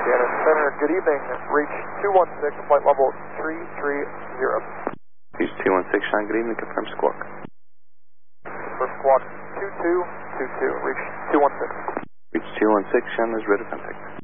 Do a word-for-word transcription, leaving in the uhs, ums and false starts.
Indiana Center, good evening. Reach two one six, flight level three three zero. Reach two one six, Sean, good evening, confirm squawk. First squawk two two two two, reach two one six. Reach two one six, Sean, is ready to contact.